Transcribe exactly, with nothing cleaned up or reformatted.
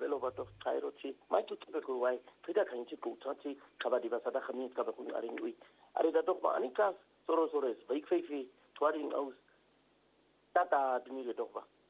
lo ba to tsairo chi mai tu tu ko wai phida khain chi pu cha chi khabadi ba sada khami ka ba kun aring ui are da to ma ani ka soro soro es baik fei fi twaring aus tata dumi le to ba